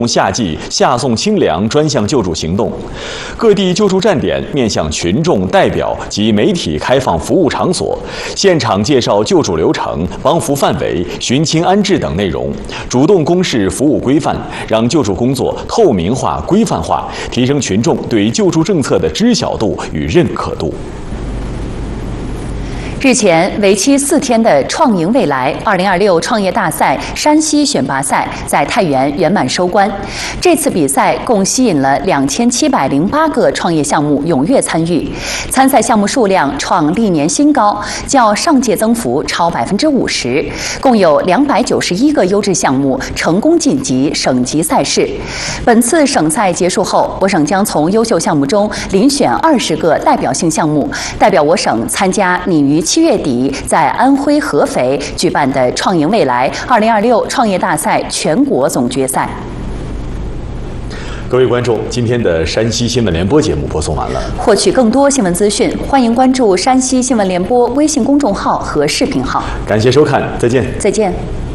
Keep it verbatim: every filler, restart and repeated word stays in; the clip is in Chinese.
夏季夏送清凉专项救助行动，各地救助站点面向群众代表及媒体开放服务场所，现场介绍救助流程、帮扶范围、寻亲安置等内容，主动公示服务规范，让救助工作透明化、规范化，提升群众对救助政策的知晓度与认可度。 日前，为期四天的“创赢未来”二零二六创业大赛山西选拔赛在太原圆满收官。这次比赛共吸引了两千七百零八个创业项目踊跃参与，参赛项目数量创历年新高，较上届增幅超百分之五十。共有两百九十一个优质项目成功晋级省级赛事。本次省赛结束后，我省将从优秀项目中遴选二十个代表性项目，代表我省参加拟于七月底在安徽合肥举办的“创赢未来”二零二六创业大赛全国总决赛。 各位观众，今天的山西新闻联播节目播送完了。 获取更多新闻资讯，欢迎关注山西新闻联播微信公众号和视频号。 感谢收看，再见。 再见。